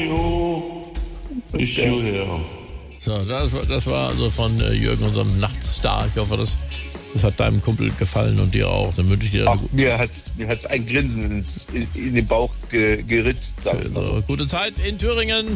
jo. Ich her. So, das war also von Jürgen, unserem Nachtstar. Ich hoffe, das hat deinem Kumpel gefallen und dir auch. Dann wünsche ich dir mir hat's ein Grinsen in den Bauch geritzt. gute Zeit in Thüringen.